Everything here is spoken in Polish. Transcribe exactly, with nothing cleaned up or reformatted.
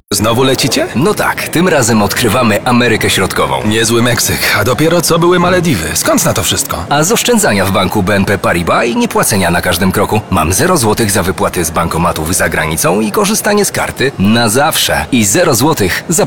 Znowu lecicie? No tak, tym razem odkrywamy Amerykę Środkową. Niezły Meksyk, a dopiero co były Malediwy. Skąd na to wszystko? A z oszczędzania w banku B N P Paribas i niepłacenia na każdym kroku. Mam zero złotych za wypłaty z bankomatów za granicą i korzystanie z karty na zawsze. I zero złotych za